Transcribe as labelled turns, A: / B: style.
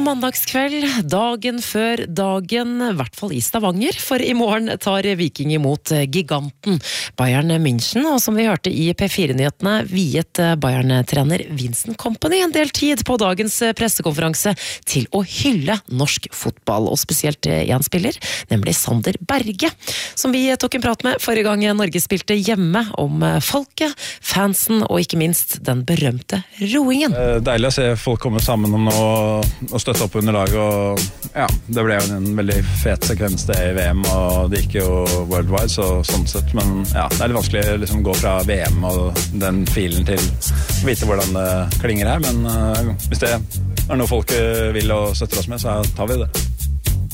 A: mandagskveld, dagen før dagen, I hvert fall I Stavanger, for I morgen tar Viking imot giganten Bayern München, og som vi hørte I P4-nyhetene, viet Bayern-trener Vincent Kompany en del tid på dagens pressekonferanse til å hylle norsk fotball, og spesielt en spiller, nemlig Sander Berge, som vi tok en prat med forrige gang Norge spilte hjemme om folket, fansen og ikke minst den berømte roingen.
B: Deilig å se folk komme sammen om å støtte opp under laget, og ja, det ble jo en veldig fet sekvens det I VM, og det gikk jo worldwide, sånn sett, men ja, det litt vanskelig å liksom gå fra VM og den filen til å vite hvordan det klinger her, men hvis det noe folk vil og støtter oss med, så tar vi det.